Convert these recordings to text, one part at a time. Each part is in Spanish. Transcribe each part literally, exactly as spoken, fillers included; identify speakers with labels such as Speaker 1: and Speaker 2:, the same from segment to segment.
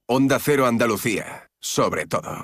Speaker 1: Onda Cero Andalucía, sobre todo.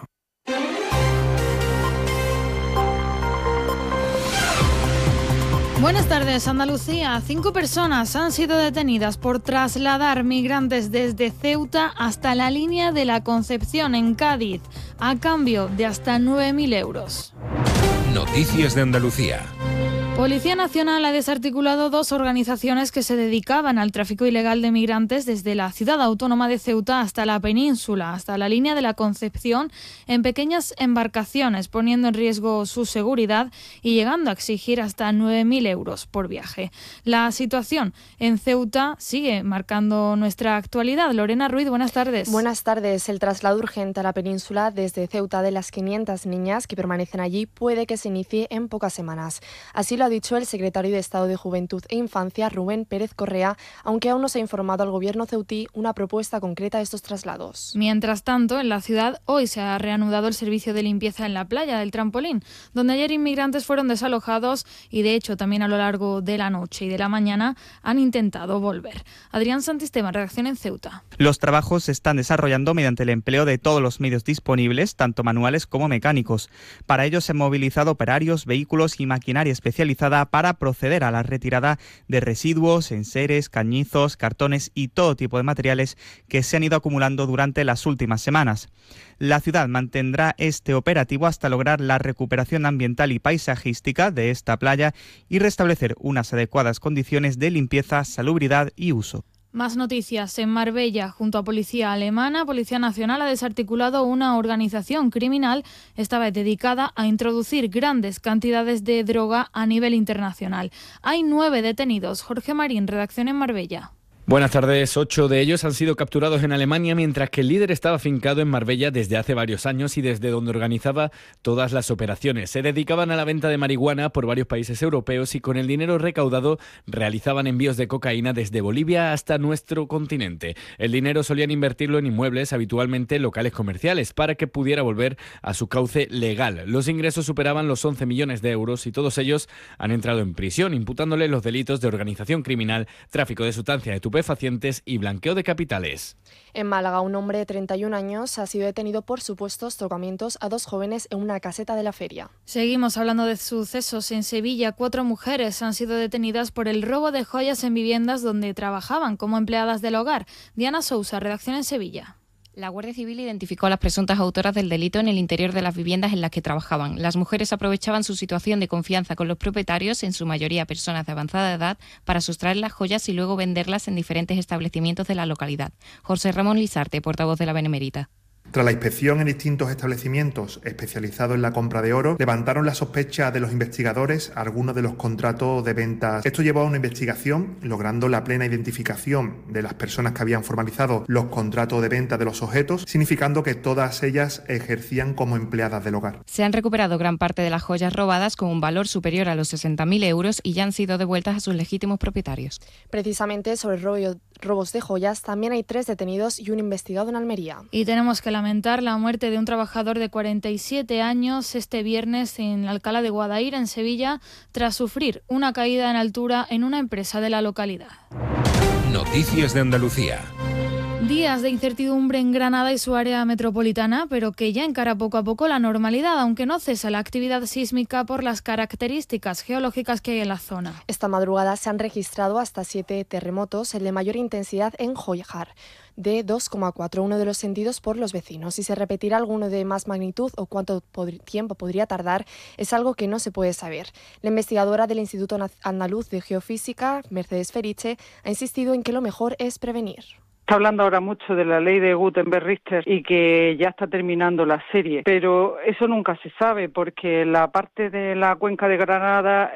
Speaker 2: Buenas tardes, Andalucía. Cinco personas han sido detenidas por trasladar migrantes desde Ceuta hasta la línea de la Concepción en Cádiz, a cambio de hasta nueve mil euros.
Speaker 3: Noticias de Andalucía.
Speaker 2: Policía Nacional ha desarticulado dos organizaciones que se dedicaban al tráfico ilegal de migrantes desde la ciudad autónoma de Ceuta hasta la península, hasta la línea de la Concepción, en pequeñas embarcaciones, poniendo en riesgo su seguridad y llegando a exigir hasta nueve mil euros por viaje. La situación en Ceuta sigue marcando nuestra actualidad. Lorena Ruiz, buenas tardes.
Speaker 4: Buenas tardes. El traslado urgente a la península desde Ceuta de las quinientas niñas que permanecen allí puede que se inicie en pocas semanas. Así lo ha dicho el secretario de Estado de Juventud e Infancia, Rubén Pérez Correa, aunque aún no se ha informado al gobierno ceutí una propuesta concreta de estos traslados.
Speaker 2: Mientras tanto, en la ciudad hoy se ha reanudado el servicio de limpieza en la playa del Trampolín, donde ayer inmigrantes fueron desalojados y de hecho también a lo largo de la noche y de la mañana han intentado volver. Adrián Santistema, redacción en Ceuta.
Speaker 5: Los trabajos se están desarrollando mediante el empleo de todos los medios disponibles, tanto manuales como mecánicos. Para ello se han movilizado operarios, vehículos y maquinaria especializada para proceder a la retirada de residuos, enseres, cañizos, cartones y todo tipo de materiales que se han ido acumulando durante las últimas semanas. La ciudad mantendrá este operativo hasta lograr la recuperación ambiental y paisajística de esta playa y restablecer unas adecuadas condiciones de limpieza, salubridad y uso.
Speaker 2: Más noticias. En Marbella, junto a Policía Alemana, Policía Nacional ha desarticulado una organización criminal, esta vez dedicada a introducir grandes cantidades de droga a nivel internacional. Hay nueve detenidos. Jorge Marín, redacción en Marbella.
Speaker 6: Buenas tardes. Ocho de ellos han sido capturados en Alemania, mientras que el líder estaba afincado en Marbella desde hace varios años y desde donde organizaba todas las operaciones. Se dedicaban a la venta de marihuana por varios países europeos y con el dinero recaudado realizaban envíos de cocaína desde Bolivia hasta nuestro continente. El dinero solían invertirlo en inmuebles, habitualmente locales comerciales, para que pudiera volver a su cauce legal. Los ingresos superaban los once millones de euros y todos ellos han entrado en prisión, imputándole los delitos de organización criminal, tráfico de sustancias estupefacientes y blanqueo de capitales.
Speaker 4: En Málaga, un hombre de treinta y un años ha sido detenido por supuestos tocamientos a dos jóvenes en una caseta de la feria.
Speaker 2: Seguimos hablando de sucesos. En Sevilla, cuatro mujeres han sido detenidas por el robo de joyas en viviendas donde trabajaban como empleadas del hogar. Diana Sousa, redacción en Sevilla.
Speaker 7: La Guardia Civil identificó a las presuntas autoras del delito en el interior de las viviendas en las que trabajaban. Las mujeres aprovechaban su situación de confianza con los propietarios, en su mayoría personas de avanzada edad, para sustraer las joyas y luego venderlas en diferentes establecimientos de la localidad. José Ramón Lisarte, portavoz de la Benemérita.
Speaker 8: Tras la inspección en distintos establecimientos especializados en la compra de oro, levantaron la sospecha de los investigadores algunos de los contratos de ventas. Esto llevó a una investigación, logrando la plena identificación de las personas que habían formalizado los contratos de venta de los objetos, significando que todas ellas ejercían como empleadas del hogar.
Speaker 7: Se han recuperado gran parte de las joyas robadas con un valor superior a los sesenta mil euros y ya han sido devueltas a sus legítimos propietarios.
Speaker 4: Precisamente sobre robo, robos de joyas, también hay tres detenidos y un investigado en Almería.
Speaker 2: Y tenemos que lamentar la muerte de un trabajador de cuarenta y siete años este viernes en Alcalá de Guadaira, en Sevilla, tras sufrir una caída en altura en una empresa de la localidad.
Speaker 3: Noticias de Andalucía.
Speaker 2: Días de incertidumbre en Granada y su área metropolitana, pero que ya encara poco a poco la normalidad, aunque no cesa la actividad sísmica por las características geológicas que hay en la zona.
Speaker 4: Esta madrugada se han registrado hasta siete terremotos, el de mayor intensidad en Jójar, de dos coma cuatro, uno de los sentidos por los vecinos. Si se repetirá alguno de más magnitud o cuánto pod- tiempo podría tardar es algo que no se puede saber. La investigadora del Instituto Andaluz de Geofísica, Mercedes Feriche, ha insistido en que lo mejor es prevenir.
Speaker 9: Está hablando ahora mucho de la ley de Gutenberg-Richter y que ya está terminando la serie, pero eso nunca se sabe porque la parte de la cuenca de Granada